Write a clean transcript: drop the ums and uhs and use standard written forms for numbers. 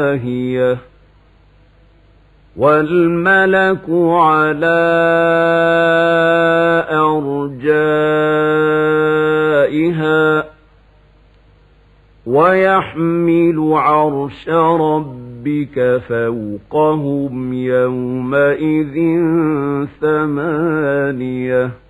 هي والملك على أرجائها ويحمل عرش ربك فوقهم يومئذ ثمانية